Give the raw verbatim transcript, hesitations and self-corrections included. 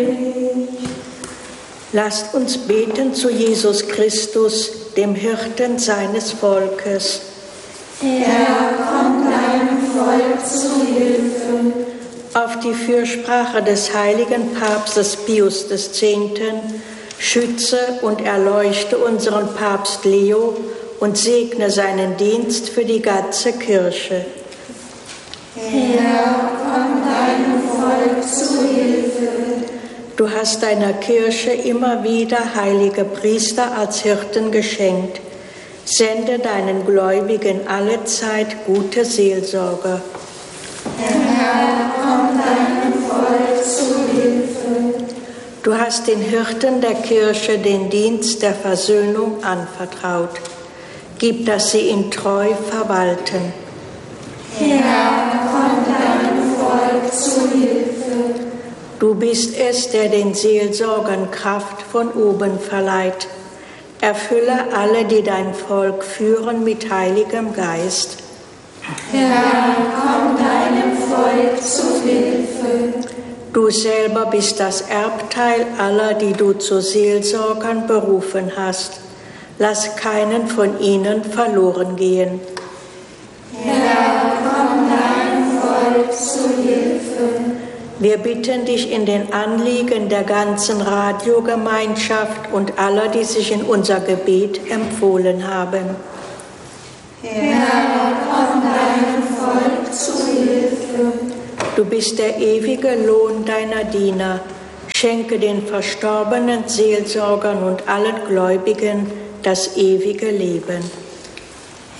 Lasst uns beten zu Jesus Christus, dem Hirten seines Volkes. Herr, komm deinem Volk zu Hilfe. Auf die Fürsprache des heiligen Papstes Pius des Zehnten schütze und erleuchte unseren Papst Leo und segne seinen Dienst für die ganze Kirche. Herr, komm deinem Volk zu Hilfe. Du hast deiner Kirche immer wieder heilige Priester als Hirten geschenkt. Sende deinen Gläubigen allezeit gute Seelsorger. Herr, komm deinem Volk zu Hilfe. Du hast den Hirten der Kirche den Dienst der Versöhnung anvertraut. Gib, dass sie ihn treu verwalten. Herr, komm deinem Volk zu Hilfe. Du bist es, der den Seelsorgern Kraft von oben verleiht. Erfülle alle, die dein Volk führen, mit heiligem Geist. Herr, komm deinem Volk zu Hilfe. Du selber bist das Erbteil aller, die du zu Seelsorgern berufen hast. Lass keinen von ihnen verloren gehen. Herr, komm deinem Volk zu Hilfe. Wir bitten dich in den Anliegen der ganzen Radiogemeinschaft und aller, die sich in unser Gebet empfohlen haben. Herr, komm deinem Volk zu Hilfe. Du bist der ewige Lohn deiner Diener. Schenke den verstorbenen Seelsorgern und allen Gläubigen das ewige Leben.